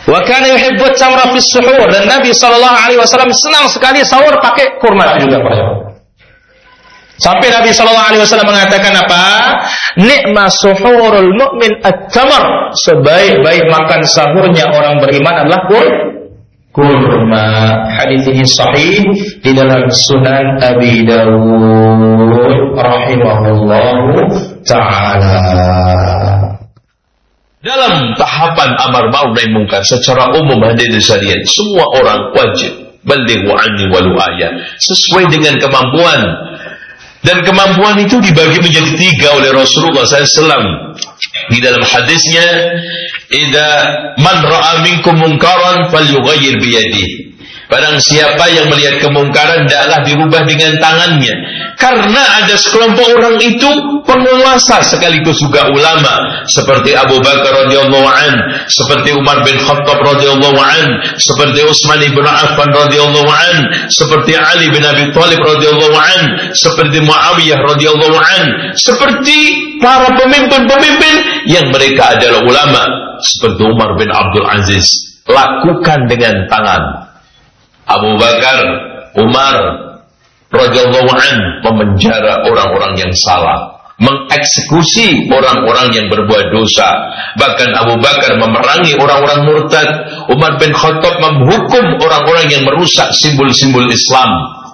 Wa kana yuhibbu tamra fi suhur, dan Nabi sallallahu alaihi wasallam senang sekali sahur pakai kurma juga. Sampai Nabi sallallahu alaihi wasallam mengatakan apa? Ni'ma suhurul mu'min at-tamar. Sebaik-baik makan sahurnya orang beriman adalah kurma. Hadis ini sahih di dalam Sunan Abi Dawud rahimahullahu taala. Dalam tahapan amar ma'ruf nahi munkar secara umum hadirin sekalian, semua orang wajib balighu anni walau ayat, sesuai dengan kemampuan. Dan kemampuan itu dibagi menjadi 3 oleh Rasulullah SAW. Di dalam hadisnya, idza man ra'a minkum munkaran falyughayyir bi yadihi. Barang siapa yang melihat kemungkaran, hendaklah dirubah dengan tangannya. Karena ada sekelompok orang itu penguasa sekaligus juga ulama, seperti Abu Bakar radhiyallahu an, seperti Umar bin Khattab radhiyallahu an, seperti Utsman bin Affan radhiyallahu an, seperti Ali bin Abi Thalib radhiyallahu an, seperti Muawiyah radhiyallahu an, seperti para pemimpin-pemimpin yang mereka adalah ulama, seperti Umar bin Abdul Aziz. Lakukan dengan tangan. Abu Bakar, Umar radhiyallahu an memenjara orang-orang yang salah, mengeksekusi orang-orang yang berbuat dosa. Bahkan Abu Bakar memerangi orang-orang murtad. Umar bin Khattab menghukum orang-orang yang merusak simbol-simbol Islam.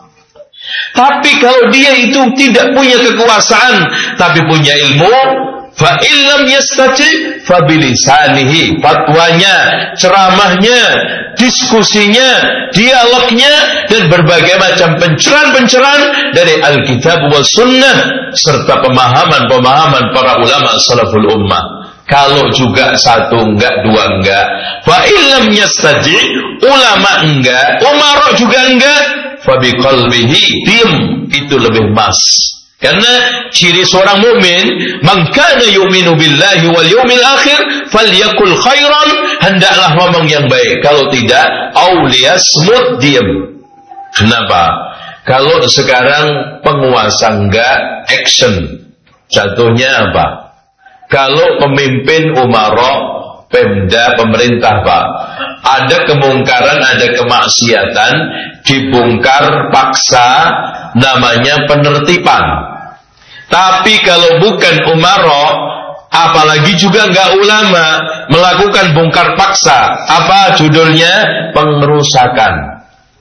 Tapi kalau dia itu tidak punya kekuasaan tapi punya ilmu, fa illam yastati fa bilisanihi, fatwanya, ceramahnya, diskusinya, dialognya, dan berbagai macam pencerahan-pencerahan dari Alkitab wa Sunnah serta pemahaman-pemahaman para ulama salaful ummah. Kalau juga 1 enggak, 2 enggak, fa illam yastati, ulama enggak, umara juga enggak, fa biqalbihi, diam, itu lebih mas. Karena ciri seorang mukmin, man kana yu'minu billahi wal yawmil akhir falyakul khairan, hendaklah ngomong yang baik. Kalau tidak, auliyasmut, diam. Kenapa? Kalau sekarang penguasa enggak action, jatuhnya apa? Kalau pemimpin umara, pemda, pemerintah Pak, ada kemungkaran, ada kemaksiatan, dibongkar paksa, namanya penertiban. Tapi kalau bukan umara, apalagi juga enggak ulama, melakukan bongkar paksa, apa judulnya? Pengerusakan.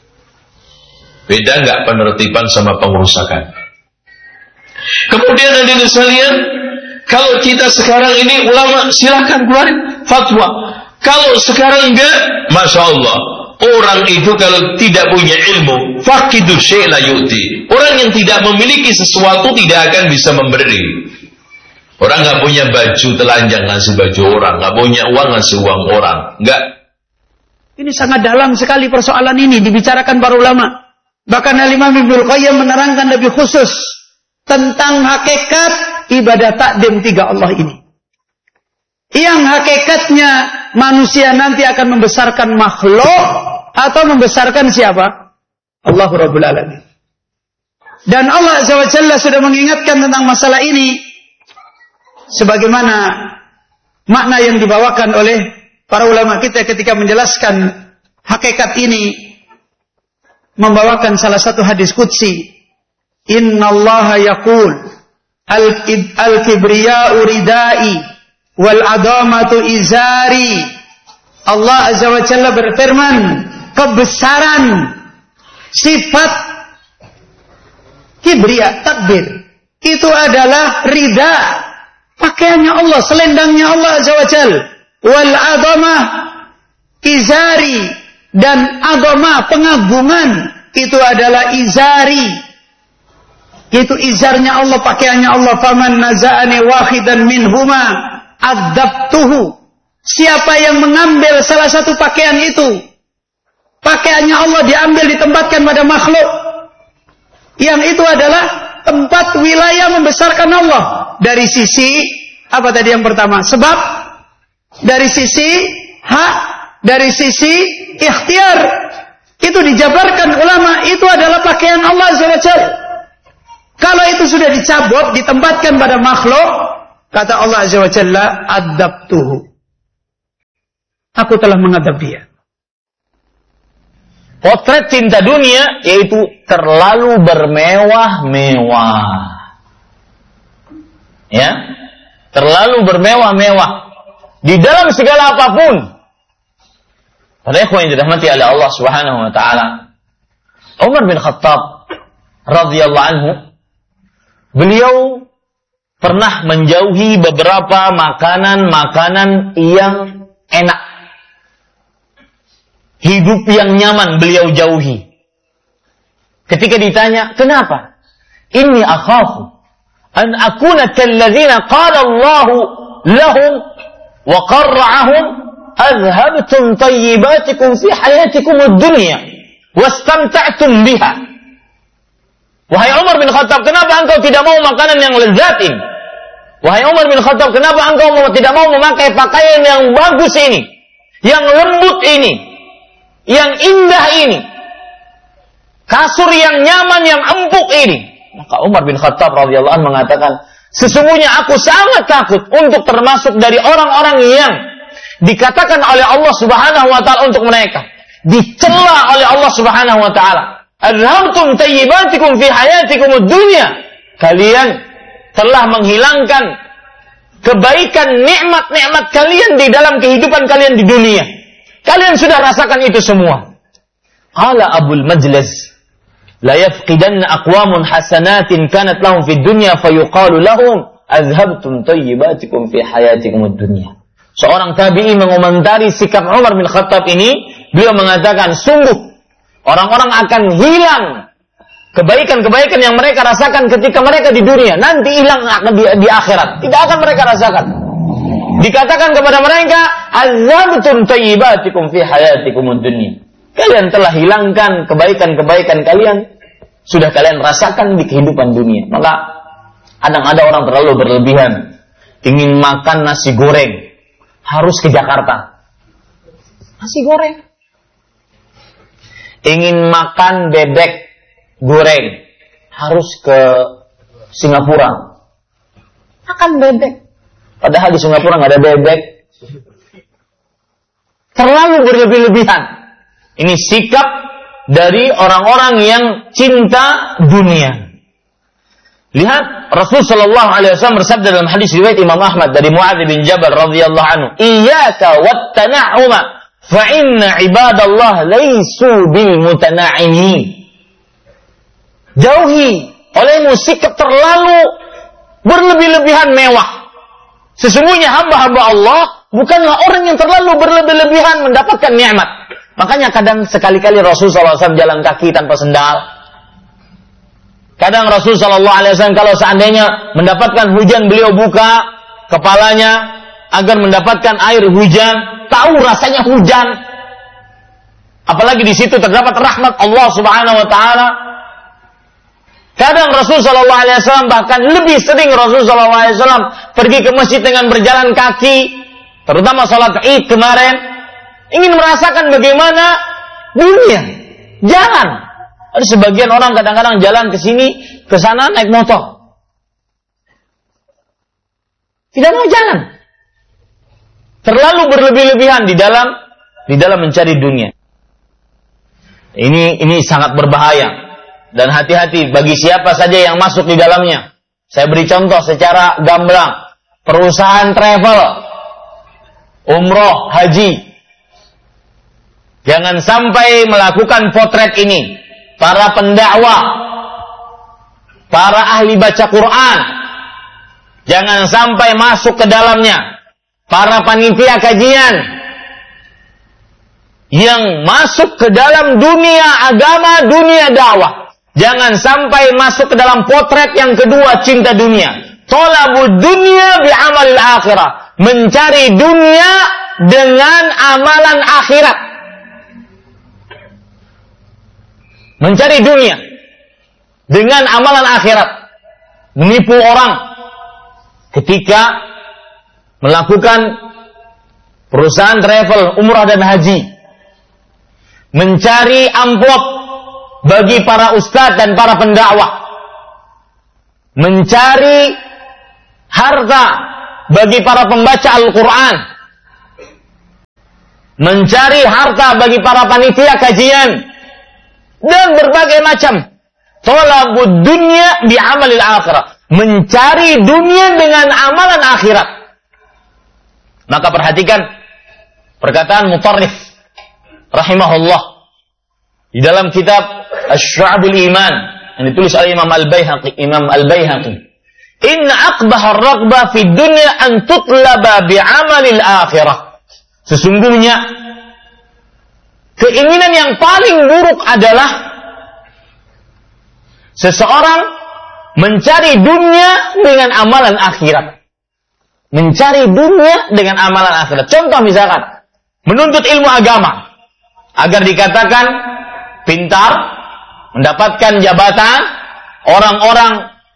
Beda enggak penertiban sama pengerusakan? Kemudian hadirin sekalian, kalau kita sekarang ini ulama, silakan keluarin fatwa. Kalau sekarang enggak, masya Allah, orang itu kalau tidak punya ilmu, faqidu syai' la yu'ti. Orang yang tidak memiliki sesuatu tidak akan bisa memberi. Orang nggak punya baju telanjang ngasih baju orang, nggak punya uang ngasih uang orang, nggak. Ini sangat dalam sekali persoalan ini dibicarakan para ulama. Bahkan Imam Ibnu Qayyim menerangkan lebih khusus tentang hakikat ibadah takdim 3 Allah ini. Yang hakikatnya manusia nanti akan membesarkan makhluk atau membesarkan siapa? Allah Rabbul Alamin. Dan Allah Azza wa Jalla sudah mengingatkan tentang masalah ini sebagaimana makna yang dibawakan oleh para ulama kita ketika menjelaskan hakikat ini, membawakan salah satu hadis qudsi, innallaha yaqul al-kibriya'u ridai wal adamatu izari. Allah Azza wa Jalla berfirman, kebesaran, sifat kibriya, takbir, itu adalah ridha, pakaiannya Allah, selendangnya Allah Azza wa Jalla. Wal adamah izari, dan adamah, pengagungan, itu adalah izari, itu izarnya Allah, pakaiannya Allah. Faman naza'ani wahidan minhuma adzabtuhu. Siapa yang mengambil salah satu pakaian itu, pakaiannya Allah diambil ditempatkan pada makhluk, yang itu adalah tempat wilayah membesarkan Allah. Dari sisi apa tadi yang pertama? Sebab, dari sisi hak, dari sisi ikhtiar. Itu dijabarkan ulama, itu adalah pakaian Allah Azza wa Jalla. Kalau itu sudah dicabut, ditempatkan pada makhluk, kata Allah Azza wa Jalla, adzabtuhu. aku telah mengadab dia. Potret cinta dunia yaitu terlalu bermewah-mewah. Ya, terlalu bermewah-mewah di dalam segala apapun. Para ikhwan yang dirahmati oleh Allah Subhanahu wa taala, Umar bin Khattab radhiyallahu anhu, beliau pernah menjauhi beberapa makanan-makanan yang enak. Hidup yang nyaman beliau jauhi. Ketika ditanya, kenapa? Inni akhafu an akuna kalladzina qala Allah lahum wa qarra'ahum adhabtum tayyibatikum fi hayatikum ad-dunya wastamta'tum biha. Wahai Umar bin Khattab, kenapa engkau tidak mau makanan yang lezat ini? Wahai Umar bin Khattab, kenapa engkau tidak mau memakai pakaian yang bagus ini, yang lembut ini, yang indah ini, kasur yang nyaman, yang empuk ini? Maka Umar bin Khattab radhiyallahu anhu mengatakan, sesungguhnya aku sangat takut untuk termasuk dari orang-orang yang dikatakan oleh Allah Subhanahu wa taala untuk mereka, dicela oleh Allah Subhanahu wa taala, adhamtum tayyibatikum fi hayatikum ad-dunya. Kalian telah menghilangkan kebaikan nikmat-nikmat kalian di dalam kehidupan kalian di dunia. Kalian sudah rasakan itu semua. Qala Abul Majlaz, la yafqidanna aqwamun hasanatin kanat lahum fid dunya fayuqalu lahum azhabtum tayyibatikum fi hayatikum ad-dunya. Seorang tabi'i mengomentari sikap Umar bin Khattab ini, beliau mengatakan, sungguh orang-orang akan hilang kebaikan-kebaikan yang mereka rasakan ketika mereka di dunia, nanti hilang di akhirat, tidak akan mereka rasakan. Dikatakan kepada mereka, azhabtum tayyibatikum fi hayatikum ad-dunya. Kalian telah hilangkan kebaikan-kebaikan kalian, sudah kalian rasakan di kehidupan dunia. Maka kadang ada orang terlalu berlebihan, ingin makan nasi goreng, harus ke Jakarta. Nasi goreng. Ingin makan bebek goreng, harus ke Singapura. Makan bebek. Padahal di Singapura nggak ada bebek. Terlalu berlebih-lebihan. Ini sikap dari orang-orang yang cinta dunia. Lihat, Rasul sallallahu alaihi wasallam bersabda dalam hadis riwayat Imam Ahmad dari Muadz bin Jabal radhiyallahu anhu, "Iyyaka wat-tana'uma fa inna ibadallah laysu bil mutana'inin." Jauhi olehmu sikap terlalu berlebih-lebihan mewah. Sesungguhnya hamba-hamba Allah bukanlah orang yang terlalu berlebih-lebihan mendapatkan nikmat. Makanya kadang sekali-kali Rasul sallallahu alaihi wasallam jalan kaki tanpa sendal. Kadang Rasul sallallahu alaihi wasallam kalau seandainya mendapatkan hujan, beliau buka kepalanya agar mendapatkan air hujan, tahu rasanya hujan. Apalagi di situ terdapat rahmat Allah Subhanahu wa taala. Kadang Rasul sallallahu alaihi wasallam, bahkan lebih sering Rasul sallallahu alaihi wasallam pergi ke masjid dengan berjalan kaki, terutama salat Id kemarin, ingin merasakan bagaimana dunia. Jalan. Ada sebagian orang kadang-kadang jalan ke sini, ke sana naik motor. Tidak mau jalan. Terlalu berlebih-lebihan di dalam mencari dunia. Ini sangat berbahaya. Dan hati-hati bagi siapa saja yang masuk di dalamnya. Saya beri contoh secara gamblang. Perusahaan travel, umroh, haji. Jangan sampai melakukan potret ini. Para pendakwah, para ahli baca Quran, jangan sampai masuk ke dalamnya. Para panitia kajian yang masuk ke dalam dunia agama, dunia dakwah, jangan sampai masuk ke dalam potret yang kedua, cinta dunia. Thalabud dunya bi'amalil akhirah, mencari dunia dengan amalan akhirat. Mencari dunia dengan amalan akhirat. Menipu orang ketika melakukan perusahaan travel, umrah dan haji. Mencari amplop bagi para ustadz dan para pendakwah. Mencari harta bagi para pembaca Al-Quran. mencari harta bagi para panitia kajian, dan berbagai macam. Thalabud dunya bi amalil akhirah, mencari dunia dengan amalan akhirat. Maka perhatikan perkataan Mutarrif rahimahullah di dalam kitab Asy-Syu'abul Iman yang ditulis oleh Imam Al-Baihaqi. Inna aqbahar raghbah fid dunya an tutlaba bi amalil akhirah. Sesungguhnya keinginan yang paling buruk adalah seseorang mencari dunia dengan amalan akhirat. Mencari dunia dengan amalan akhirat. Contoh misalkan, menuntut ilmu agama agar dikatakan pintar, mendapatkan jabatan, orang-orang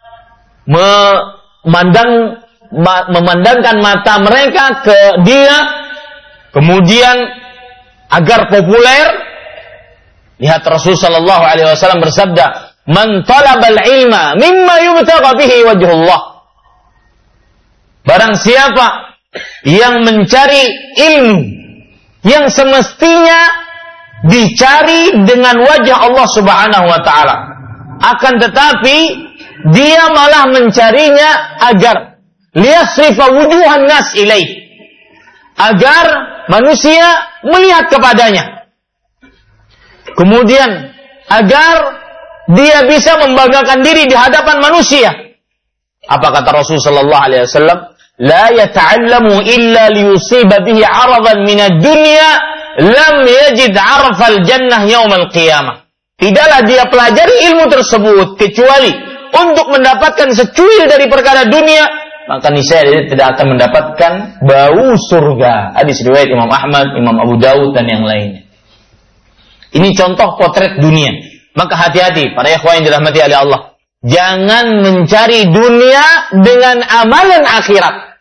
memandangkan mata mereka ke dia, kemudian agar populer. Lihat Rasul sallallahu alaihi wasallam bersabda, "Man talabal ilma mimma yubtagha bihi wajhullah." Barang siapa yang mencari ilmu yang semestinya dicari dengan wajah Allah Subhanahu wa taala, akan tetapi dia malah mencarinya agar liyasrifa wujuhan nas ilaih, agar manusia melihat kepadanya, kemudian agar dia bisa membanggakan diri di hadapan manusia. Apa kata Rasul sallallahu alaihi wasallam? La yata'allamu illa liyusiba bihi 'aradan minad dunya lam yajid 'arfal jannah yaumal qiyamah. Tidaklah dia pelajari ilmu tersebut kecuali untuk mendapatkan secuil dari perkara dunia, maka niscaya dia tidak akan mendapatkan bau surga. Hadis riwayat Imam Ahmad, Imam Abu Dawud dan yang lainnya. Ini contoh potret dunia. Maka hati-hati para ikhwan yang dirahmati oleh Allah. Jangan mencari dunia dengan amalan akhirat.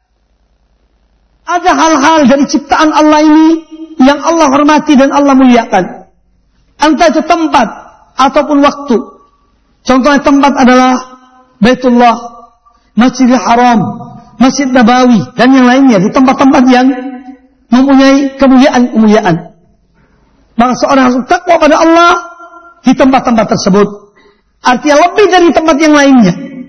Ada hal-hal dari ciptaan Allah ini yang Allah hormati dan Allah muliakan. Entah itu tempat ataupun waktu. Contohnya tempat adalah Baitullah, Masjidil Haram, Masjid Nabawi, dan yang lainnya. Di tempat-tempat yang mempunyai kemuliaan-kemuliaan. Maka seorang harus takwa pada Allah di tempat-tempat tersebut. Artinya lebih dari tempat yang lainnya.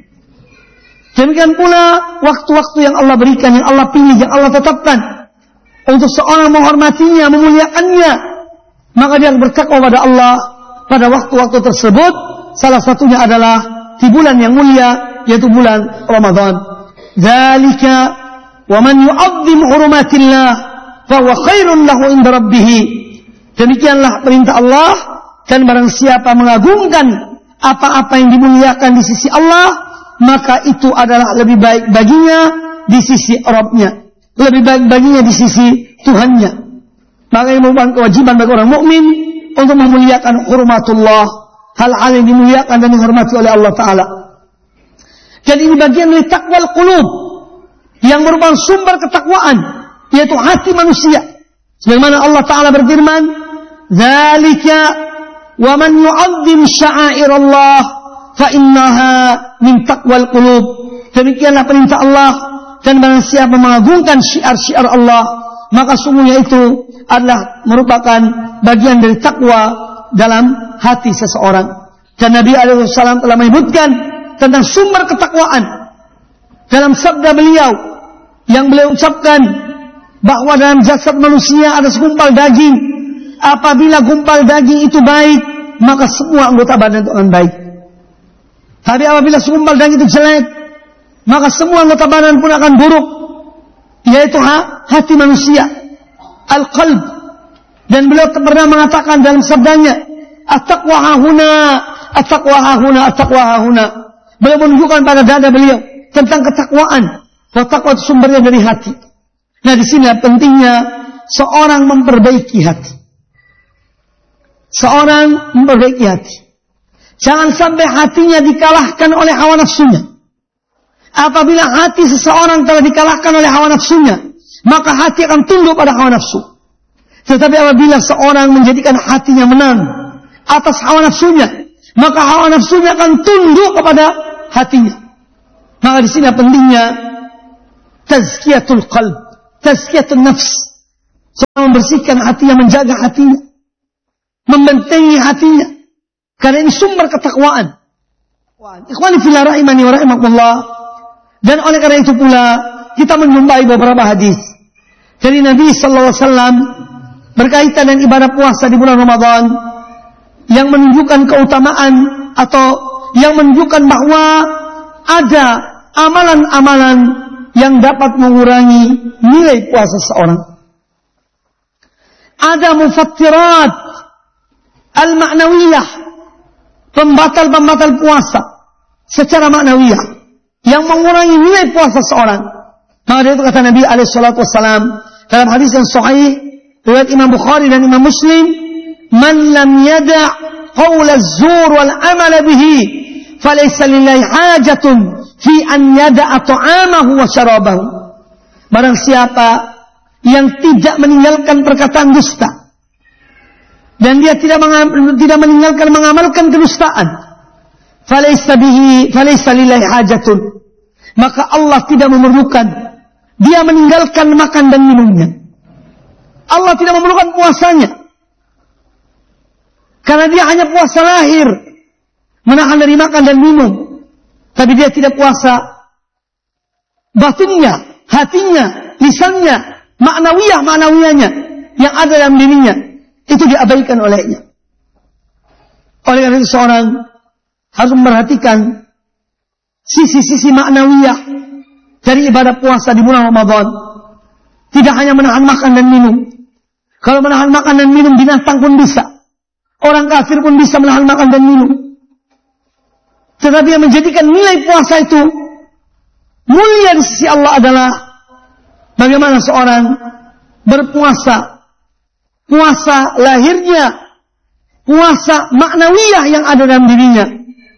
Demikian pula waktu-waktu yang Allah berikan, yang Allah pilih, yang Allah tetapkan untuk seorang menghormatinya, memuliakannya. Maka dia bertakwa pada Allah pada waktu-waktu tersebut. Salah satunya adalah di bulan yang mulia, yaitu bulan Ramadan. Dzalika wa man yu'azzim hurumatillah fa huwa khairun lahu inda rabbih. Demikianlah perintah Allah, dan barang siapa mengagungkan apa-apa yang dimuliakan di sisi Allah, maka itu adalah lebih baik baginya di sisi Rabb-nya, lebih baik baginya di sisi Tuhannya. Maka ini merupakan kewajiban bagi orang mukmin untuk memuliakan hurmatullah, hal-hal yang dimuliakan dan dihormati oleh Allah Ta'ala. Dan ini bagian dari taqwal qulub, yang merupakan sumber ketakwaan, yaitu hati manusia. Sebagaimana Allah Ta'ala berfirman, "Dzalika wa man yu'azzim sya'airallah fa innaha min taqwal qulub." Demikianlah perintah Allah, dan barang siapa mengagungkan syiar-syiar Allah, maka sungguhnya itu adalah merupakan bagian dari takwa dalam hati seseorang. Dan Nabi SAW telah menyebutkan tentang sumber ketakwaan dalam sabda beliau yang beliau ucapkan, bahwa dalam jasad manusia ada segumpal daging. Apabila gumpal daging itu baik, maka semua anggota badan itu akan baik. Tapi apabila segumpal daging itu jelek, maka semua anggota badan pun akan buruk, yaitu hati manusia, al-qalb. Dan beliau pernah mengatakan dalam sabdanya, at-taqwa hahuna, at-taqwa hahuna, at-taqwa hahuna. Beliau menunjukkan pada dada beliau tentang ketakwaan, bahwa takwa itu sumbernya dari hati. Nah, di sini pentingnya seorang memperbaiki hati. Seorang memperbaiki hati. Jangan sampai hatinya dikalahkan oleh hawa nafsunya. Apabila hati seseorang telah dikalahkan oleh hawa nafsunya, maka hati akan tunduk pada hawa nafsu. Tetapi apabila seorang menjadikan hatinya menang atas hawa nafsunya, maka hawa nafsunya akan tunduk kepada hatinya. Maka di sini pentingnya tazkiyatul qalb, tazkiyatun nafs. Seorang membersihkan hatinya, menjaga hatinya, membentengi hatinya. Karena ini sumber ketakwaan. Ikhwani fillah rahimani wa rahimakumullah. Dan oleh karena itu pula kita menjumpai beberapa hadis dari Nabi sallallahu alaihi wasallam berkaitan dengan ibadah puasa di bulan Ramadan yang menunjukkan keutamaan atau yang menunjukkan bahwa ada amalan-amalan yang dapat mengurangi nilai puasa seorang. Ada mufattirat al-ma'nawiyah, pembatal-pembatal puasa secara ma'nawiyah yang mengurangi nilai puasa seorang. Maka dari itu kata Nabi alaihi salatu wassalam dalam hadis yang sahih riwayat Imam Bukhari dan Imam Muslim, "Man lam yada' qaul az-zur wal 'amal bihi, falaysa lillahi hajatun fi an yada'a ta'amahu wa syarabahu." Barang siapa yang tidak meninggalkan perkataan dusta dan dia tidak meninggalkan mengamalkan kedustaan, falaysa lillahi hajatun, maka Allah tidak memerlukan dia meninggalkan makan dan minumnya. Allah tidak memerlukan puasanya, karena dia hanya puasa lahir, menahan dari makan dan minum. Tapi dia tidak puasa batinnya, hatinya, lisannya, ma'nawiyahnya yang ada dalam dirinya, itu diabaikan olehnya. Oleh karena itu seorang harus memperhatikan sisi-sisi ma'nawiyah dari ibadah puasa di bulan Ramadan. Tidak hanya menahan makan dan minum. Kalau menahan makan dan minum, binatang pun bisa. Orang kafir pun bisa menahan makan dan minum. Tetapi yang menjadikan nilai puasa itu mulia di sisi Allah adalah bagaimana seorang berpuasa. Puasa lahirnya, puasa maknawiyah yang ada dalam dirinya.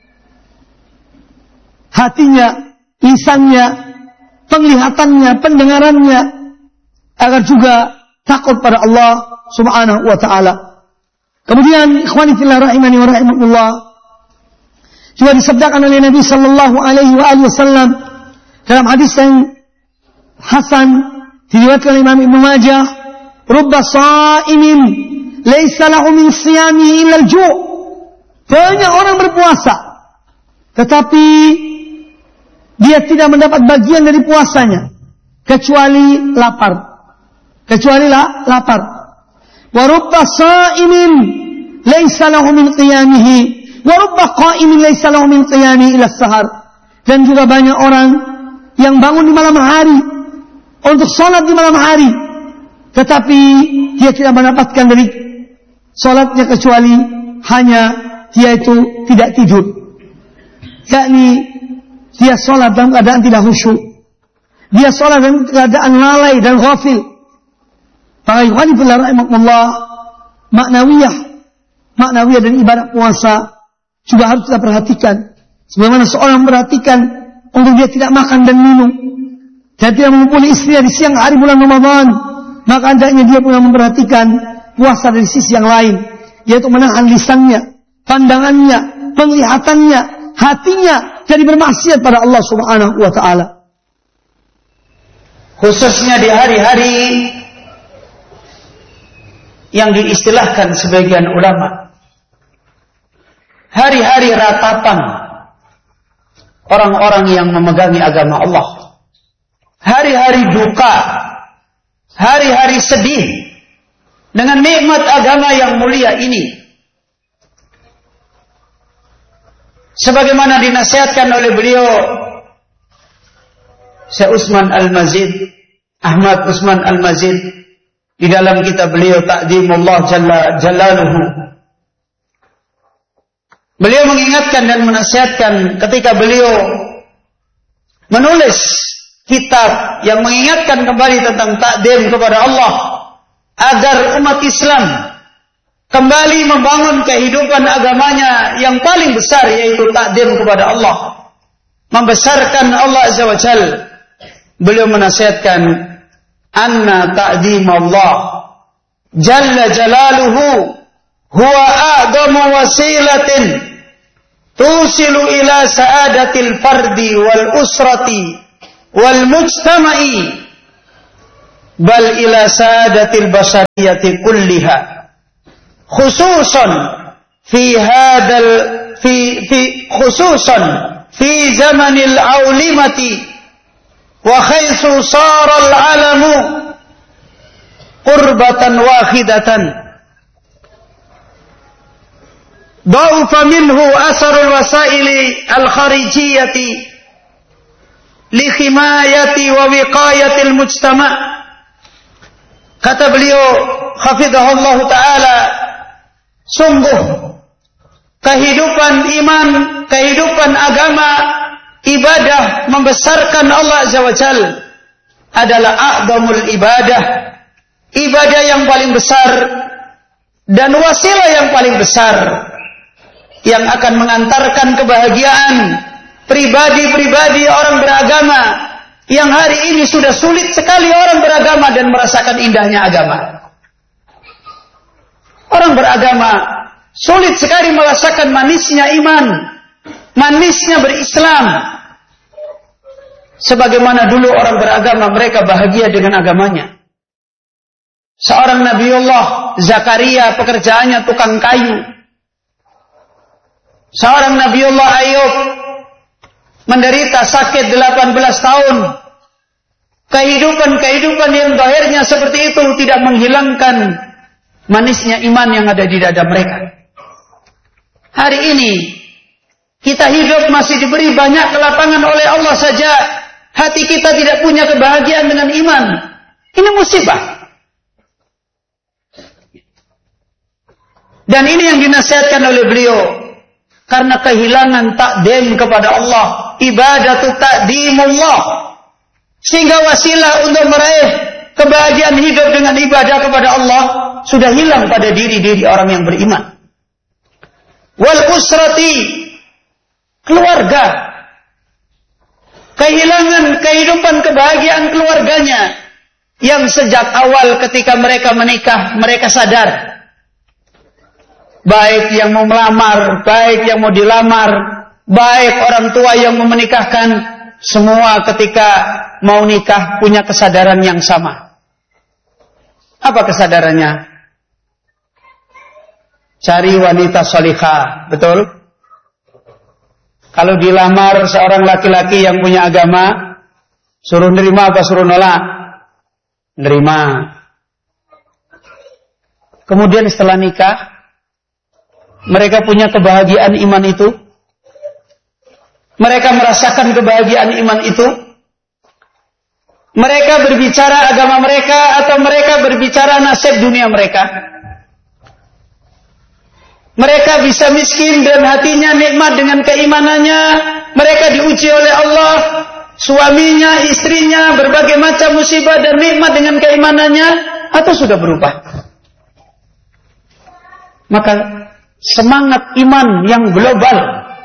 Hatinya, lisannya, penglihatannya, pendengarannya, agar juga takut pada Allah Subhanahu wa ta'ala. Kemudian ikhwani fillah rahimani wa rahimakumullah, juga disabdakan oleh Nabi sallallahu alaihi wasallam dalam hadis yang hasan diriwayatkan oleh Imam Ibnu Majah, "Rubba sha'imin laisa lahu min siyamihi illa al-ju'." Banyak orang berpuasa tetapi dia tidak mendapat bagian dari puasanya kecuali lapar. Lapar. Wa rubba sha'imin laisa lahu min qiyamihi wa rubba qa'imin laisa lahu min qiyamihi illa as-sahar. Dan juga banyak orang yang bangun di malam hari untuk salat di malam hari, tetapi dia tidak mendapatkan dari salatnya kecuali hanya dia itu tidak tidur. Yakni dia salat dalam keadaan tidak khusyuk. Dia salat dalam keadaan lalai dan ghafil. Maka ikhwani fillah rahimakumullah, maknawiyah dan ibadah puasa juga harus kita perhatikan. Sebagaimana seorang memperhatikan untuk dia tidak makan dan minum dan tidak mengumpuli istrinya di siang hari bulan Ramadan, maka hendaknya dia pula memperhatikan puasa dari sisi yang lain, yaitu menahan lisannya, pandangannya, penglihatannya, hatinya dari bermaksiat pada Allah Subhanahu wa ta'ala. Khususnya di hari-hari yang diistilahkan sebagian ulama hari-hari ratapan orang-orang yang memegangi agama Allah, hari-hari duka, hari-hari sedih dengan nikmat agama yang mulia ini. Sebagaimana dinasihatkan oleh beliau Syekh Utsman Al-Mazid, Ahmad Utsman Al-Mazid, di dalam kitab beliau Ta'dimullah Jalla Jalaluhu. Beliau mengingatkan dan menasihatkan ketika beliau menulis kitab yang mengingatkan kembali tentang takdim kepada Allah, agar umat Islam kembali membangun kehidupan agamanya yang paling besar, yaitu takdim kepada Allah, membesarkan Allah Azza wa Jalla. Beliau menasihatkan, anna ta'dim Allah Jalla Jalaluhu huwa a'zamu wasilatin tusilu ila sa'adatil fardi wal usrati wal mujtama'i bal ila sadatil basariyati kulliha, khususan khususan fi zamanil aulimati wa khaisu saral alamu qurbatan wahidatan dha'ufa minhu asarul wasaili al-kharijiyati li himayati wa wiqayatil mujtama'. Kata beliau hafizahullah ta'ala, sungguh kehidupan iman, kehidupan agama, ibadah membesarkan Allah Azza wa Jalla adalah a'zamul ibadah, ibadah yang paling besar dan wasilah yang paling besar yang akan mengantarkan kebahagiaan pribadi-pribadi orang beragama yang hari ini sudah sulit sekali orang beragama dan merasakan indahnya agama. Orang beragama sulit sekali merasakan manisnya iman, manisnya berislam. Sebagaimana dulu orang beragama mereka bahagia dengan agamanya. Seorang Nabiullah Zakaria pekerjaannya tukang kayu. Seorang Nabiullah Ayub menderita sakit 18 tahun. Kehidupan yang zahirnya seperti itu tidak menghilangkan manisnya iman yang ada di dada mereka. Hari ini kita hidup masih diberi banyak kelapangan oleh Allah saja, hati kita tidak punya kebahagiaan dengan iman. Ini musibah. Dan ini yang dinasihatkan oleh beliau. Karena kehilangan takdim kepada Allah, ibadatu takdimullah, sehingga wasilah untuk meraih kebahagiaan hidup dengan ibadah kepada Allah sudah hilang pada diri-diri orang yang beriman. Wal usrati, keluarga, kehilangan kehidupan kebahagiaan keluarganya yang sejak awal ketika mereka menikah mereka sadar. Baik yang mau melamar, baik yang mau dilamar, baik orang tua yang mau menikahkan, semua ketika mau nikah punya kesadaran yang sama. Apa kesadarannya? Cari wanita salihah, betul? Kalau dilamar seorang laki-laki yang punya agama, suruh nerima apa suruh nolak? Nerima. Kemudian setelah nikah, mereka punya kebahagiaan iman itu. Mereka merasakan kebahagiaan iman itu. Mereka berbicara agama mereka atau mereka berbicara nasib dunia mereka. Mereka bisa miskin dan hatinya nikmat dengan keimanannya. Mereka diuji oleh Allah. Suaminya, istrinya, berbagai macam musibah dan nikmat dengan keimanannya. Atau sudah berubah. Maka semangat iman yang global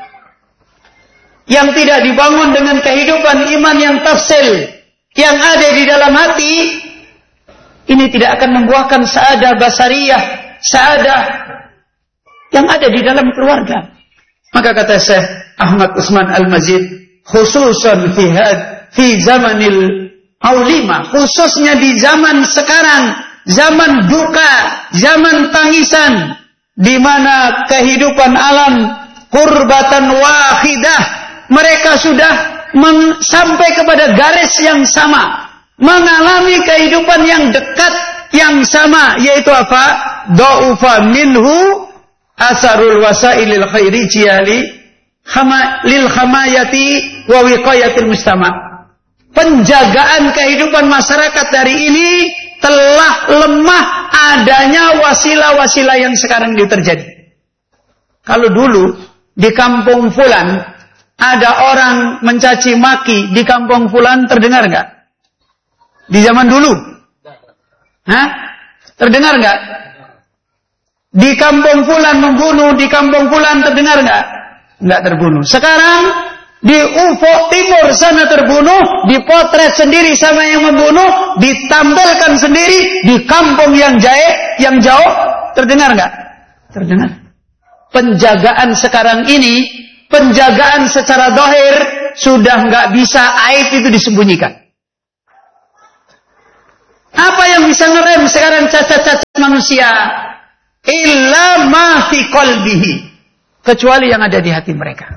yang tidak dibangun dengan kehidupan iman yang tafsil yang ada di dalam hati ini tidak akan membuahkan saadah basariyah, saadah yang ada di dalam keluarga. Maka kata Syekh Ahmad Usman Al-Mazid, khususan fi zamanil aulima, khususnya di zaman sekarang, zaman duka, zaman tangisan, di mana kehidupan alam qurbatan wahidah, mereka sudah sampai kepada garis yang sama, mengalami kehidupan yang dekat yang sama, yaitu apa? Dha'ufa minhu asarul wasailil khairijiyah lil khamayati wa wiqayatil mujtama'. Penjagaan kehidupan masyarakat hari ini telah lemah adanya wasilah-wasilah yang sekarang ini terjadi. Kalau dulu di kampung fulan ada orang mencaci maki, di kampung fulan terdengar enggak? Di zaman dulu? Hah? Terdengar enggak? Di kampung fulan membunuh, di kampung fulan terdengar enggak? Enggak terbunuh. Sekarang di Ufuk Timur sana terbunuh, dipotret sendiri sama yang membunuh, ditampilkan sendiri di kampung yang jauh, terdengar enggak? Terdengar. Penjagaan sekarang ini, penjagaan secara zahir sudah enggak bisa aib itu disembunyikan. Apa yang bisa ngerem sekarang cacat-cacat manusia? Illa ma fi qalbihi, kecuali yang ada di hati mereka.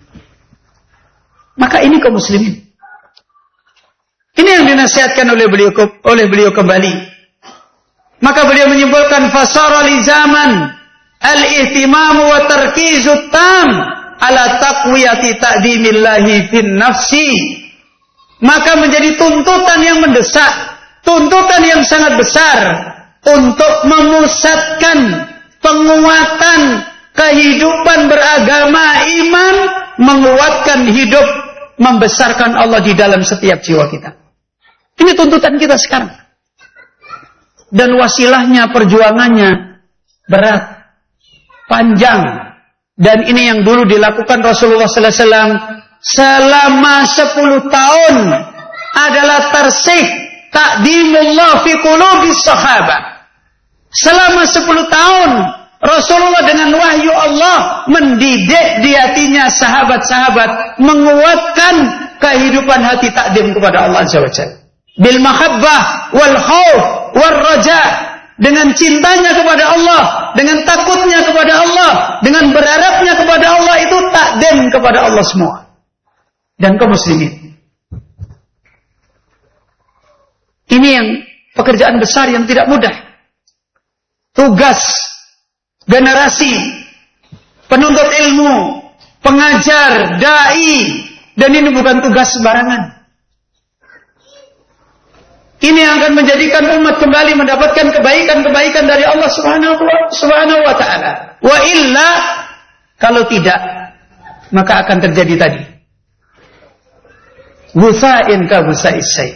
Maka ini kaum muslimin. Ini yang dinasihatkan oleh beliau kembali. Maka beliau menyimpulkan fasara li zaman al-ihtimam wa tarkizut tam ala taqwiyati ta'dimillahi fin nafsi. Maka menjadi tuntutan yang mendesak, tuntutan yang sangat besar untuk memusatkan penguatan kehidupan beragama, iman, menguatkan hidup, membesarkan Allah di dalam setiap jiwa kita. Ini tuntutan kita sekarang. Dan wasilahnya, perjuangannya berat, panjang. Dan ini yang dulu dilakukan Rasulullah sallallahu alaihi wasallam selama 10 tahun adalah tarsih ta'dimullah fi qulubis sahabat. Selama 10 tahun Rasulullah dengan wahyu Allah mendidik di hatinya sahabat-sahabat, menguatkan kehidupan hati takdim kepada Allah Azza wa Jalla. Bil mahabbah wal khauf wal raja, dengan cintanya kepada Allah, dengan takutnya kepada Allah, dengan berharapnya kepada Allah, itu takdim kepada Allah semua. Dan kaum muslimin, ini yang pekerjaan besar yang tidak mudah. Tugas generasi penuntut ilmu, pengajar, dai, dan ini bukan tugas sembarangan. Ini yang akan menjadikan umat kembali mendapatkan kebaikan-kebaikan dari Allah Subhanahu wa taala. Wa illa, kalau tidak, maka akan terjadi tadi. Gusa'in ka gusa'is sayf.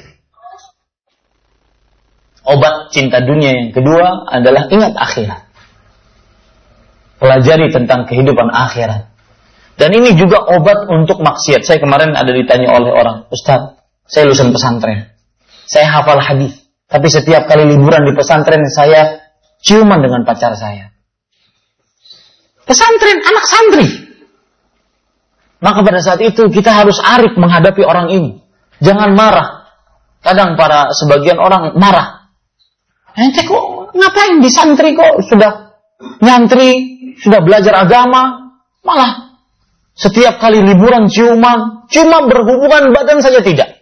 Obat cinta dunia yang kedua adalah ingat akhirat. Pelajari tentang kehidupan akhirat. Dan ini juga obat untuk maksiat. Saya kemarin ada ditanya oleh orang, Ustaz, saya lulusan pesantren. Saya hafal hadis, tapi setiap kali liburan di pesantren saya ciuman dengan pacar saya. Pesantren, anak santri. Maka pada saat itu kita harus arif menghadapi orang ini. Jangan marah. Kadang sebagian orang marah. Ente kok ngapain di santri, kok sudah nyantri, sudah belajar agama, malah setiap kali liburan ciuman, cuma berhubungan badan saja tidak.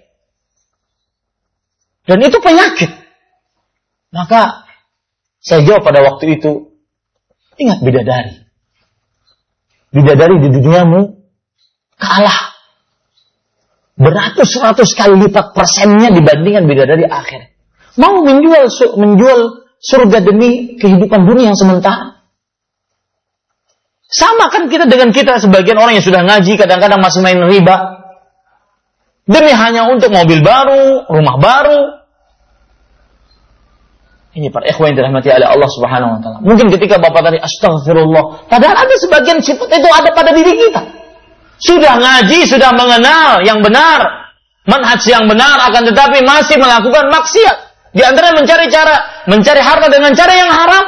Dan itu penyakit. Maka saya jawab pada waktu itu, ingat bidadari. Bidadari di duniamu kalah beratus-ratus kali lipat persennya dibandingkan bidadari akhir. Mau menjual surga demi kehidupan dunia yang sementara. Sama kan kita dengan kita, sebagian orang yang sudah ngaji kadang-kadang masih main riba. Demi hanya untuk mobil baru, rumah baru. Ini para ikhwan yang dirahmati oleh Allah Subhanahu wa taala. Mungkin ketika Bapak tadi astagfirullah, padahal ada sebagian sifat itu ada pada diri kita. Sudah ngaji, sudah mengenal yang benar, manhaj yang benar, akan tetapi masih melakukan maksiat. Di antara mencari harta dengan cara yang haram.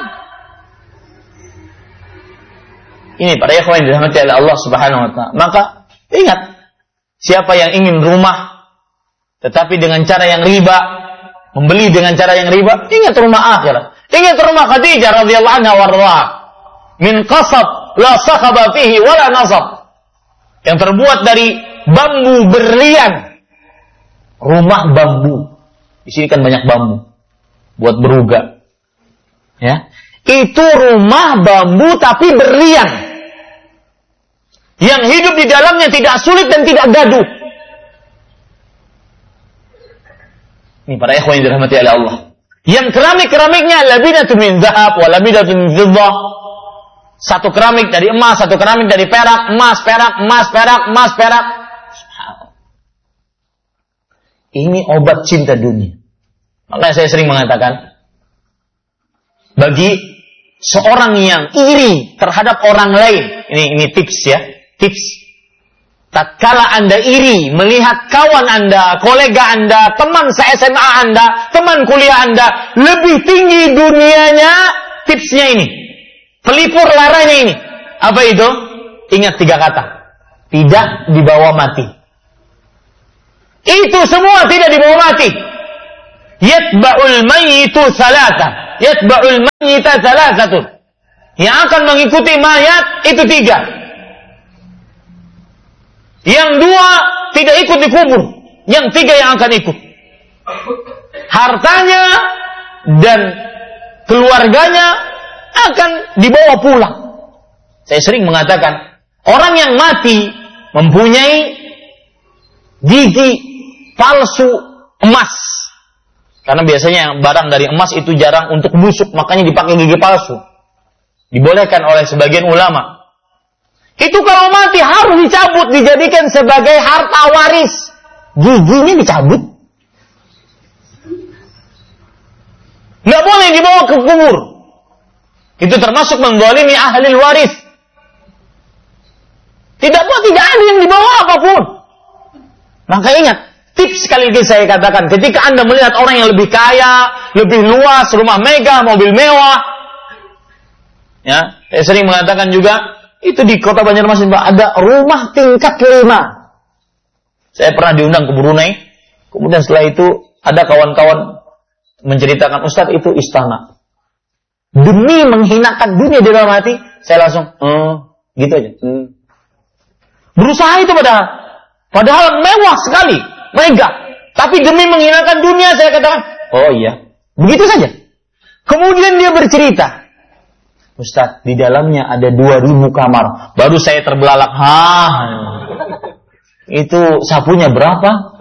Ini para ikhwan yang dirahmati oleh Allah Subhanahu wa taala. Maka ingat, siapa yang ingin rumah tetapi dengan cara yang riba, membeli dengan cara yang riba, ingat rumah akhirat. Ingat rumah Khadijah radhiyallahu anha warḍaha. Min qasab la sakhaba fihi wala nasab. Yang terbuat dari bambu berlian. Rumah bambu. Di sini kan banyak bambu buat beruga. Ya. Itu rumah bambu tapi berlian. Yang hidup di dalamnya tidak sulit dan tidak gaduh. Ini para ikhwan yang dirahmati oleh Allah. Yang keramik-keramiknya labinatun min dzahab wa labinatun min fiddah. Satu keramik dari emas, satu keramik dari perak, emas, perak, emas, perak, emas, perak. Ini obat cinta dunia. Makanya saya sering mengatakan, bagi seorang yang iri terhadap orang lain, ini tips ya, tips. Tatkala Anda iri melihat kawan Anda, kolega Anda, teman se-SMA Anda, teman kuliah Anda lebih tinggi dunianya, tipsnya ini. Pelipur laranya ini. Apa itu? Ingat 3 kata. Tidak dibawa mati. Itu semua tidak dibawa mati. yatba'ul mayyitu thalatha. Yatba'ul mayyita thalathatun. Yang akan mengikuti mayat itu 3. Yang 2 tidak ikut dikubur, yang 3 yang akan ikut. Hartanya dan keluarganya akan dibawa pulang. Saya sering mengatakan, orang yang mati mempunyai gigi palsu emas. Karena biasanya barang dari emas itu jarang untuk busuk, makanya dipakai gigi palsu. Dibolehkan oleh sebagian ulama. Itu kalau mati harus dicabut, dijadikan sebagai harta waris. Giginya dicabut. Nggak boleh dibawa ke kubur. Itu termasuk menzalimi ahli waris. Tidak ada yang dibawa apapun. Maka ingat, tips sekali lagi saya katakan, ketika Anda melihat orang yang lebih kaya, lebih luas, rumah megah, mobil mewah, ya, saya sering mengatakan juga, itu di kota Banjarmasin, Pak, ada rumah tingkat 5. Saya pernah diundang ke Brunei, kemudian setelah itu ada kawan-kawan menceritakan, Ustaz, itu istana. Demi menghinakan dunia di dalam hati, saya langsung, gitu aja. Berusaha itu padahal mewah sekali, megah. Tapi demi menghinakan dunia, saya katakan, oh iya, begitu saja. Kemudian dia bercerita, Ustaz, di dalamnya ada 2.000 kamar. Baru saya terbelalak, itu sapunya berapa?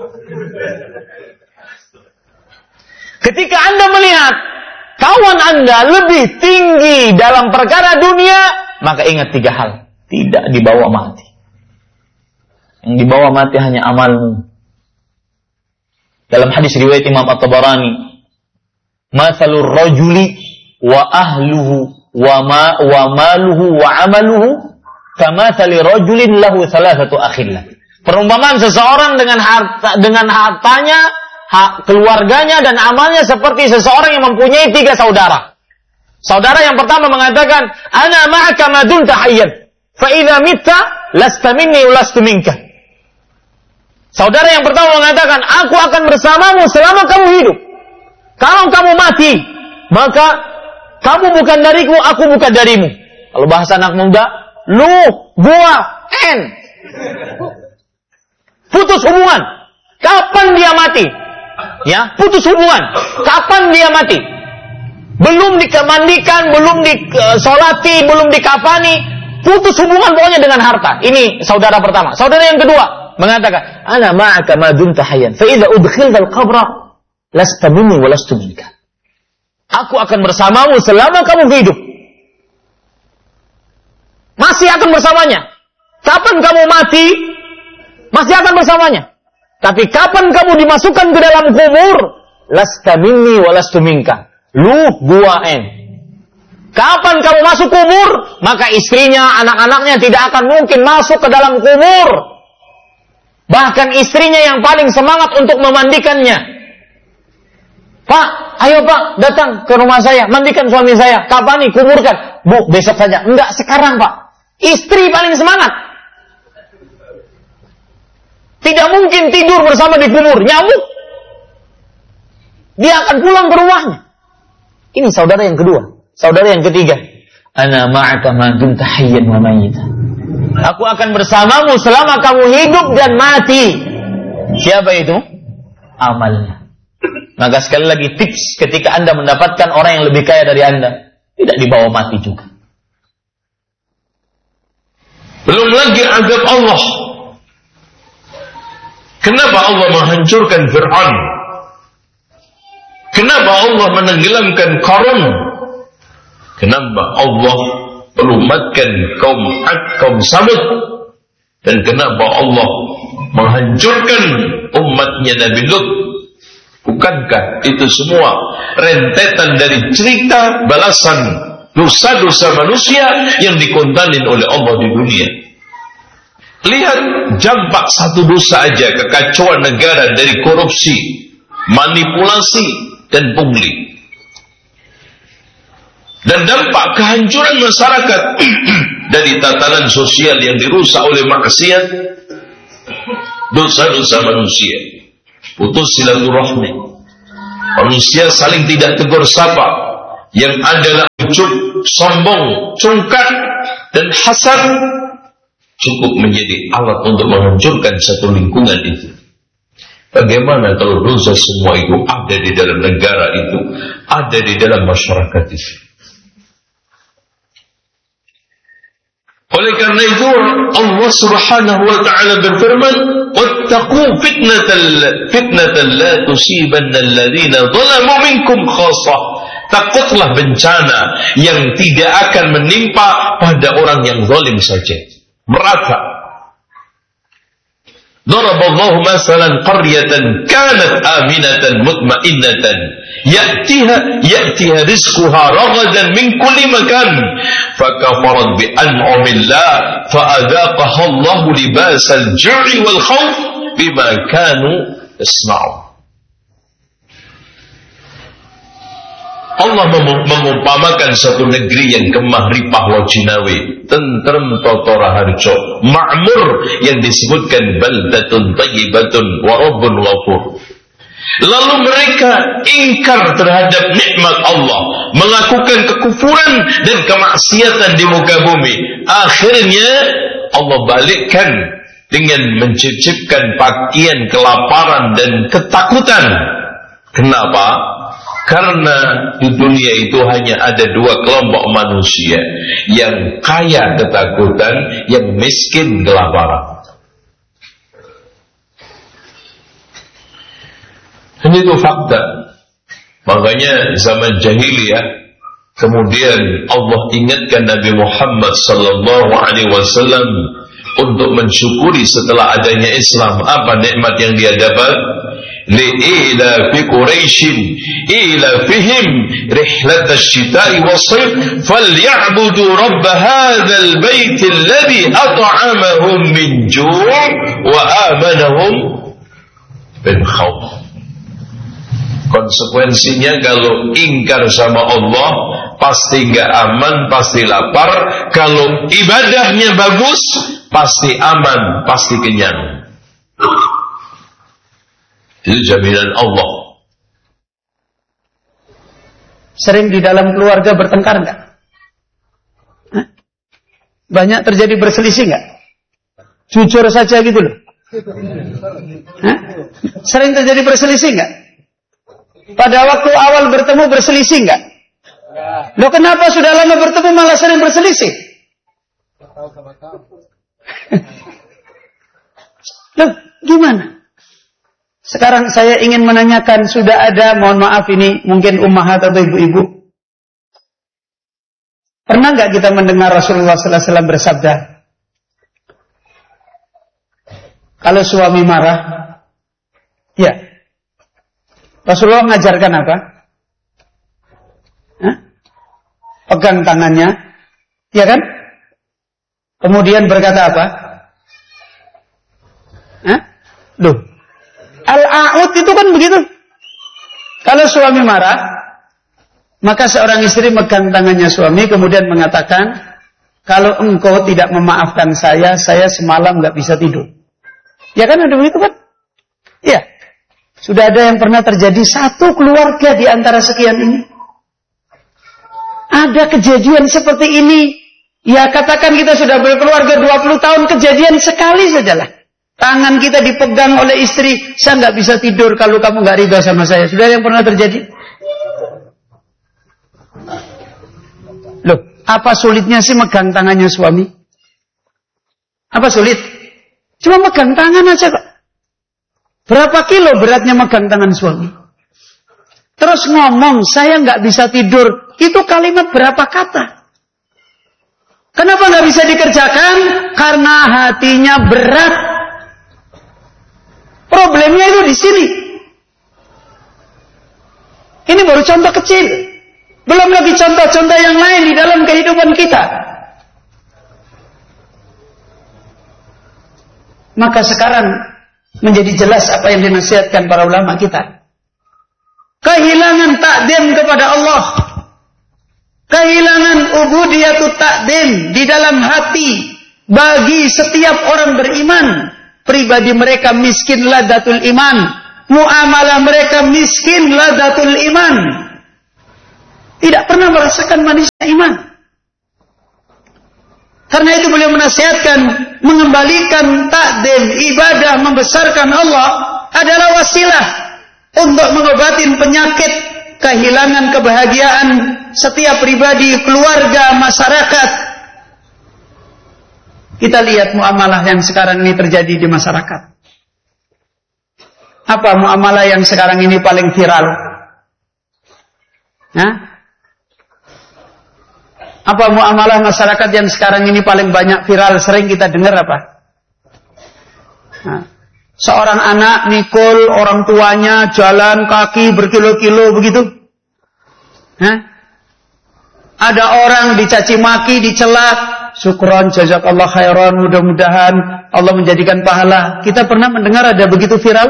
Ketika Anda melihat kawan Anda lebih tinggi dalam perkara dunia, maka ingat 3 hal. Tidak dibawa mati. Yang dibawa mati hanya amalmu. Dalam hadis riwayat Imam At-Tabarani, "Matsalur rajuli wa ahluhu wa maluhu wa amaluhu kamatsali rajulin lahu thalathatu akhillah." Perumpamaan seseorang dengan hartanya, keluarganya dan amalnya seperti seseorang yang mempunyai 3 saudara. Saudara yang pertama mengatakan, "Ana ma'aka ma dumta hayyan, fa idza mitta lasta minni wa lastu minka." Saudara yang pertama mengatakan, aku akan bersamamu selama kamu hidup. Kalau kamu mati, maka kamu bukan dariku, aku bukan darimu. Kalau bahasa anak muda, lu, gua, putus hubungan. Kapan dia mati? Ya, putus hubungan. Kapan dia mati? Belum dikemandikan, belum disolati, belum dikafani. Putus hubungan pokoknya dengan harta. Ini saudara pertama. Saudara yang kedua mengatakan, ana ma'aka ma dumta hayyan, fa idza udkhilta al-qabra lasta minni wa lastu minka. Aku akan bersamamu selama kamu hidup. Masih akan bersamanya. Kapan kamu mati, masih akan bersamanya. Tapi kapan kamu dimasukkan ke dalam kubur, lasta minni wa lastu minka. Lu, gua, Kapan kamu masuk kubur, maka istrinya, anak-anaknya tidak akan mungkin masuk ke dalam kubur. Bahkan istrinya yang paling semangat untuk memandikannya. Pak, ayo Pak, datang ke rumah saya, mandikan suami saya. Kapan nih, kuburkan? Bu, besok saja. Enggak, sekarang Pak. Istri paling semangat. Tidak mungkin tidur bersama di kubur, nyamuk. Dia akan pulang ke rumahnya. Ini saudara yang kedua. Saudara yang ketiga. Ana ma'aka ma dumta hayyan wa mayyitan. Aku akan bersamamu selama kamu hidup dan mati. Siapa itu? Amalnya. Maka sekali lagi tips ketika Anda mendapatkan orang yang lebih kaya dari Anda, tidak dibawa mati juga. Belum lagi azab Allah. Kenapa Allah menghancurkan Fir'aun? Kenapa Allah menenggelamkan Qarun? Kenapa Allah melumatkan kaum Samud? Dan kenapa Allah menghancurkan umatnya Nabi Lut? Bukankah itu semua rentetan dari cerita balasan dosa-dosa manusia yang dikontanin oleh Allah di dunia? Lihat jampak satu dosa aja, kekacauan negara dari korupsi, manipulasi, dan pungli. Dan dampak kehancuran masyarakat dari tatanan sosial yang dirusak oleh maksiat, dosa-dosa manusia, putus silaturahmi, Manusia saling tidak tegur sapa, yang adalah ujub, sombong, congkak, dan hasad, cukup menjadi alat untuk menghancurkan satu lingkungan itu. Bagaimana kalau dosa semua itu ada di dalam negara itu, ada di dalam masyarakat itu? Oleh karena itu Allah Subhanahu wa taala berfirman, "Wattaqu fitnatan la tusibanna alladhina zalamu minkum khassah." Takutlah bencana yang tidak akan menimpa pada orang yang zalim saja, merata. Daraballahu masalan qaryatan kanat aminatan mutmainnatan ya'tiha rizquha ragadan min kulli makan fakafarat bi an'amillah fa'adhaqaha Allahu libasal ju'i wal khawf bima kanu yasna'un. Allah mengumpamakan satu negeri yang kemah ripah wa jinawi, tentrem totora harjo, ma'mur yang disebutkan baldatun tayyibatun wa rabbun ghafur. Lalu mereka ingkar terhadap nikmat Allah, melakukan kekufuran dan kemaksiatan di muka bumi. Akhirnya Allah balikkan dengan menciptakan pakaian kelaparan dan ketakutan. Kenapa? Karena di dunia itu hanya ada dua kelompok manusia, yang kaya ketakutan, yang miskin kelaparan. Ini itu fakta. Makanya zaman jahiliyah, kemudian Allah ingatkan Nabi Muhammad sallallahu alaihi wasallam untuk mensyukuri setelah adanya Islam. Apa nikmat yang dia dapat? لإيلاف قريش إيلافهم رحلة الشتاء والصيف فليعبدوا رب هذا البيت الذي أطعمهم من جوع وآمنهم من خوف. Konsekuensinya kalau ingkar sama Allah, pasti gak aman, pasti lapar. Kalau ibadahnya bagus, pasti aman, pasti kenyang. Itu jaminan Allah. Sering di dalam keluarga bertengkar enggak? Banyak terjadi berselisih enggak? Jujur saja gitu loh. Sering terjadi berselisih enggak? Pada waktu awal bertemu berselisih enggak? Loh, kenapa sudah lama bertemu malah sering berselisih? Loh, gimana? Sekarang saya ingin menanyakan, sudah ada, mohon maaf ini mungkin ummahat atau ibu-ibu, pernah nggak kita mendengar Rasulullah sallallahu alaihi wasallam bersabda, kalau suami marah, ya, Rasulullah mengajarkan apa? Pegang tangannya, ya kan? Kemudian berkata apa? Loh, Al-a'ud itu kan begitu. Kalau suami marah, maka seorang istri megang tangannya suami, kemudian mengatakan, kalau engkau tidak memaafkan saya semalam gak bisa tidur. Ya kan, ada begitu kan? Ya. Sudah ada yang pernah terjadi satu keluarga di antara sekian ini. Ada kejadian seperti ini. Ya, katakan kita sudah berkeluarga 20 tahun, kejadian sekali sajalah. Tangan kita dipegang oleh istri, saya nggak bisa tidur kalau kamu nggak ridha sama saya. Sudah yang pernah terjadi? Loh, apa sulitnya sih megang tangannya suami? Apa sulit? Cuma megang tangan aja kok. Berapa kilo beratnya megang tangan suami? Terus ngomong, saya nggak bisa tidur. Itu kalimat berapa kata? Kenapa nggak bisa dikerjakan? Karena hatinya berat. Problemnya itu di sini. Ini baru contoh kecil. Belum lagi contoh-contoh yang lain di dalam kehidupan kita. Maka sekarang menjadi jelas apa yang dinasihatkan para ulama kita. Kehilangan takdim kepada Allah. Kehilangan ubudiyatut takdim di dalam hati bagi setiap orang beriman. Pribadi mereka miskin ladatul iman. muamalah mereka miskin ladatul iman. Tidak pernah merasakan manisnya iman. Karena itu beliau menasihatkan mengembalikan takdim, ibadah, membesarkan Allah adalah wasilah untuk mengobati penyakit, kehilangan kebahagiaan setiap pribadi, keluarga, masyarakat. Kita lihat muamalah yang sekarang ini terjadi di masyarakat. Apa muamalah yang sekarang ini paling viral? Apa muamalah masyarakat yang sekarang ini paling banyak viral, sering kita dengar apa? Seorang anak nikul orang tuanya, jalan kaki berkilo-kilo begitu. Ada orang dicaci maki, dicela. Syukron, jazakallah khairan, mudah-mudahan Allah menjadikan pahala. Kita pernah mendengar ada begitu viral?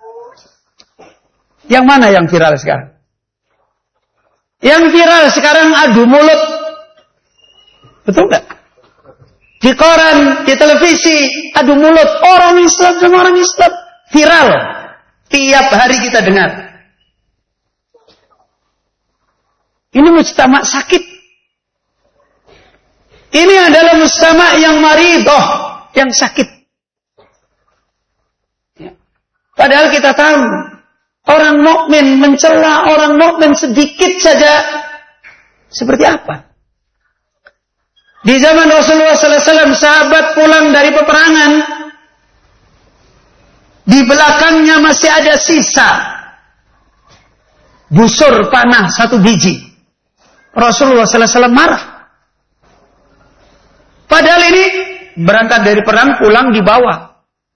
Yang mana yang viral sekarang? Yang viral sekarang adu mulut. Betul nggak? Di koran, di televisi, adu mulut orang Islam sama orang Islam. Viral. Tiap hari kita dengar. Ini mujtama' sakit. Ini adalah mujtama' yang maridoh, yang sakit. Padahal kita tahu orang mukmin mencela orang mukmin sedikit saja seperti apa? Di zaman Rasulullah SAW, sahabat pulang dari peperangan, di belakangnya masih ada sisa busur panah 1 biji. Rasulullah SAW marah. Padahal ini berangkat dari perang, pulang dibawa.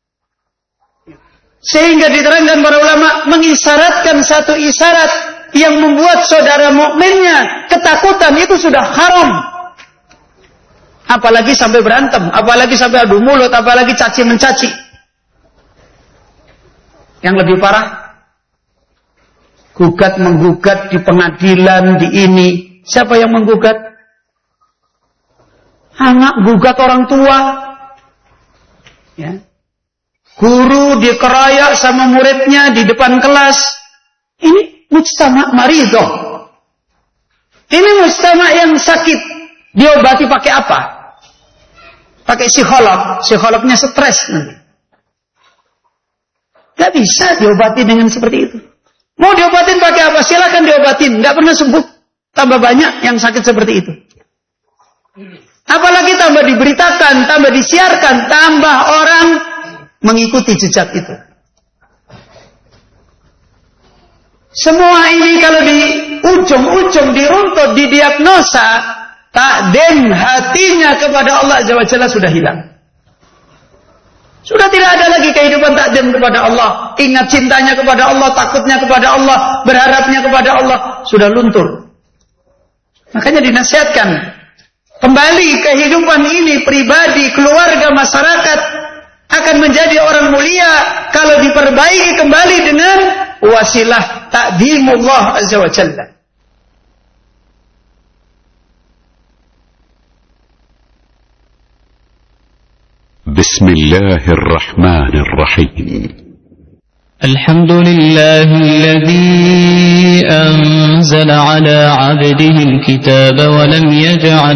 Sehingga diterangkan para ulama mengisyaratkan satu isyarat yang membuat saudara mukminnya ketakutan, itu sudah haram. Apalagi sampai berantem, apalagi sampai adu mulut, apalagi caci mencaci. Yang lebih parah, gugat menggugat di pengadilan, di ini. Siapa yang menggugat? Anak gugat orang tua. Ya. Guru dikeroyok sama muridnya di depan kelas. Ini mujtama' maridoh. Ini mujtama' yang sakit. Diobati pakai apa? Pakai psikolog. Psikolognya stres nanti. Gak bisa diobati dengan seperti itu. Mau diobatin pakai apa? Silakan diobatin. Gak pernah sembuh. Tambah banyak yang sakit seperti itu. Apalagi tambah diberitakan, tambah disiarkan, tambah orang mengikuti jejak itu. Semua ini kalau di ujung-ujung diruntut, didiagnosa, takdim hatinya kepada Allah Azza wa Jalla sudah hilang. Sudah tidak ada lagi kehidupan takdim kepada Allah. Ingat cintanya kepada Allah, takutnya kepada Allah, berharapnya kepada Allah, sudah luntur. Makanya dinasihatkan, kembali kehidupan ini, pribadi, keluarga, masyarakat akan menjadi orang mulia kalau diperbaiki kembali dengan wasilah ta'dhimullah azza wa jalla. Bismillahirrahmanirrahim. الحمد لله الذي أنزل على عبده الكتاب ولم يجعل